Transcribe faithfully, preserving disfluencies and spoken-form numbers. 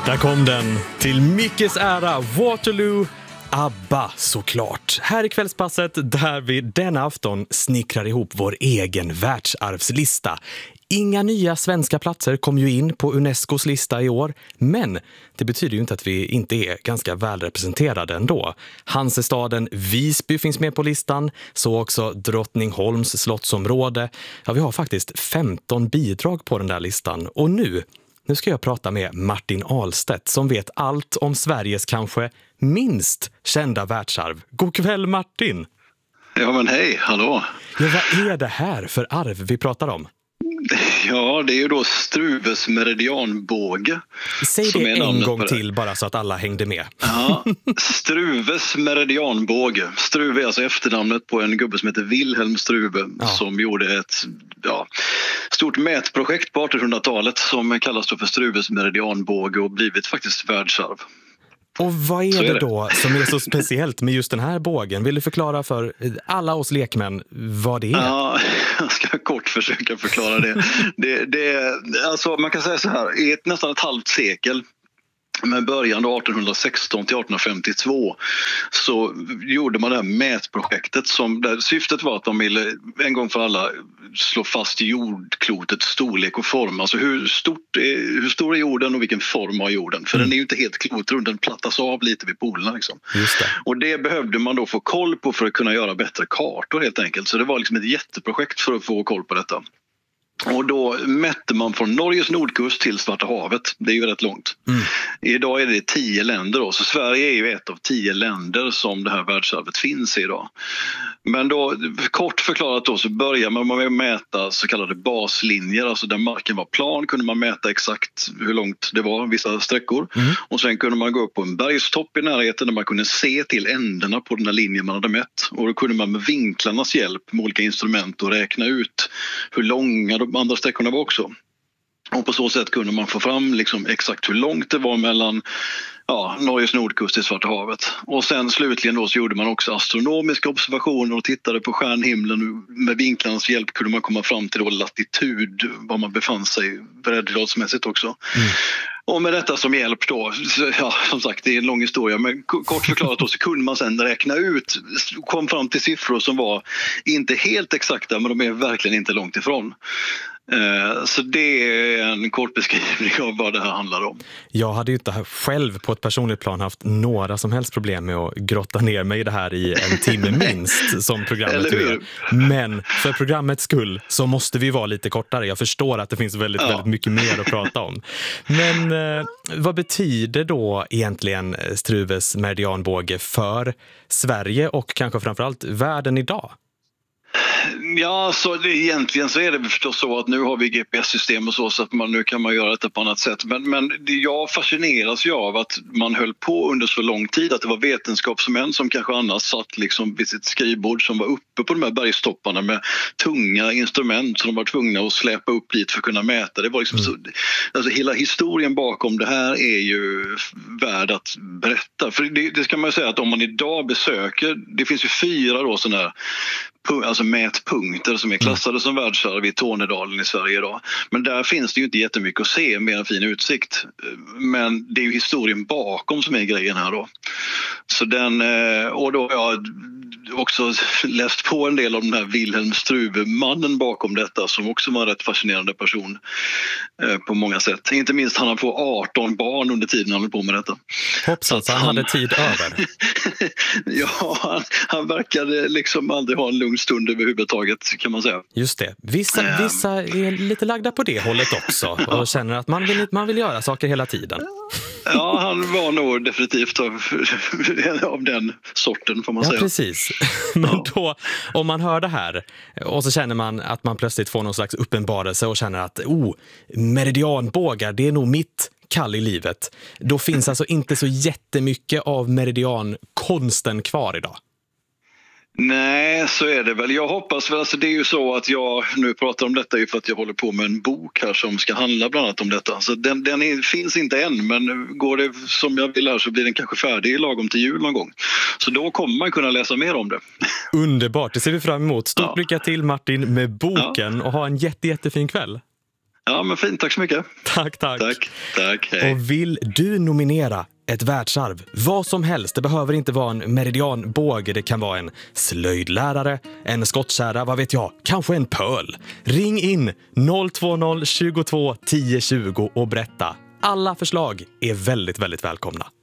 Där kom den. Till Mickes ära, Waterloo, ABBA såklart. Här i kvällspasset där vi denna afton snickrar ihop vår egen världsarvslista. Inga nya svenska platser kom ju in på Unescos lista i år, men det betyder ju inte att vi inte är ganska välrepresenterade ändå. Hansestaden Visby finns med på listan, så också Drottningholms slottsområde. Ja, vi har faktiskt femton bidrag på den där listan. Och nu, nu ska jag prata med Martin Ahlstedt som vet allt om Sveriges kanske minst kända världsarv. God kväll Martin! Ja men hej, hallå! Ja, vad är det här för arv vi pratar om? Ja, det är ju då Struves meridianbåge. Säg det en gång till bara så att alla hängde med. Ja, Struves meridianbåge. Struve är alltså efternamnet på en gubbe som heter Wilhelm Struve, ja. Som gjorde ett ja, stort mätprojekt på artonhundratalet som kallas då för Struves meridianbåge och blivit faktiskt världsarv. Och vad är, är det, det då som är så speciellt med just den här bågen? Vill du förklara för alla oss lekmän vad det är? Ja, jag ska kort försöka förklara det. det, det alltså man kan säga så här, i ett, nästan ett halvt sekel med början då artonhundrasexton till artonhundrafemtiotvå så gjorde man det här mätprojektet som där syftet var att de ville en gång för alla slå fast jordklotets storlek och form. Alltså hur, stort är, hur stor är jorden och vilken form har jorden? För mm. den är ju inte helt klotrund, den plattas av lite vid polerna liksom. Just det. Och det behövde man då få koll på för att kunna göra bättre kartor helt enkelt. Så det var liksom ett jätteprojekt för att få koll på detta. Och då mätte man från Norges nordkust till Svarta havet. Det är ju rätt långt. Mm. Idag är det tio länder då. Så Sverige är ju ett av tio länder som det här världsarvet finns i idag. Men då, kort förklarat då, så börjar man med att mäta så kallade baslinjer. Alltså där marken var plan kunde man mäta exakt hur långt det var, vissa sträckor. Mm. Och sen kunde man gå upp på en bergstopp i närheten där man kunde se till ändarna på den här linjen man hade mätt. Och då kunde man med vinklarnas hjälp med olika instrument och räkna ut hur långa de andra sträckorna var också. Och på så sätt kunde man få fram liksom exakt hur långt det var mellan ja, Norges nordkust till Svarta havet. Och sen slutligen då så gjorde man också astronomiska observationer och tittade på stjärnhimlen. Med vinklarnas hjälp kunde man komma fram till då latitud, var man befann sig breddgradsmässigt också. Mm. Och med detta som hjälp då, ja, som sagt det är en lång historia, men kort förklarat då så kunde man sen räkna ut, kom fram till siffror som var inte helt exakta men de är verkligen inte långt ifrån. Så det är en kort beskrivning av vad det här handlar om. Jag hade ju inte själv på ett personligt plan haft några som helst problem med att grotta ner mig i det här i en timme minst som programmet är. Men för programmets skull så måste vi vara lite kortare. Jag förstår att det finns väldigt, ja. väldigt mycket mer att prata om. Men eh, vad betyder då egentligen Struves meridianbåge för Sverige och kanske framförallt världen idag? Ja, så det, egentligen så är det förstås så att nu har vi G P S-system och så, så att man, nu kan man göra detta på annat sätt. Men, men jag fascineras ju av att man höll på under så lång tid, att det var vetenskapsmän som kanske annars satt liksom vid sitt skrivbord som var uppe på de här bergstopparna med tunga instrument som de var tvungna att släpa upp hit för att kunna mäta. Det var liksom mm. så, alltså hela historien bakom det här är ju värd att berätta. För det, det ska man ju säga att om man idag besöker, det finns ju fyra då sådana här alltså mätpunkter som är klassade som världsarv i Tornedalen i Sverige idag. Men där finns det ju inte jättemycket att se med en fin utsikt. Men det är ju historien bakom som är grejen här då. Så den, och då har jag också läst på en del om den här Wilhelm Struve, mannen bakom detta, som också var en rätt fascinerande person på många sätt. Inte minst han har fått arton barn under tiden han höll på med detta. Hoppsan, så han, han hade tid över. Ja, han, han verkade liksom aldrig ha en lugn stund överhuvudtaget kan man säga. Just det. Vissa, um, vissa är lite lagda på det hållet också och känner att man vill, man vill göra saker hela tiden. Ja, han var nog definitivt av, av den sorten får man ja, säga. Ja, precis. Men ja. Då, om man hör det här och så känner man att man plötsligt får någon slags uppenbarelse och känner att oh, meridianbågar, det är nog mitt kall i livet. Då finns alltså inte så jättemycket av meridiankonsten kvar idag. Nej, så är det väl. Jag hoppas väl, alltså det är ju så att jag nu pratar om detta ju för att jag håller på med en bok här som ska handla bland annat om detta. Så den, den är, finns inte än, men går det som jag vill här så blir den kanske färdig lagom till jul någon gång. Så då kommer man kunna läsa mer om det. Underbart, det ser vi fram emot. Stort ja. lycka till Martin med boken ja. och ha en jätte, jättefin kväll. Ja, men fint. Tack så mycket. Tack, tack. Tack, tack. Hej. Och vill du nominera ett världsarv, vad som helst, det behöver inte vara en meridianbåge, det kan vara en slöjdlärare, en skottkärra, vad vet jag, kanske en pöl. Ring in noll två noll tjugotvå tio tjugo och berätta. Alla förslag är väldigt, väldigt välkomna.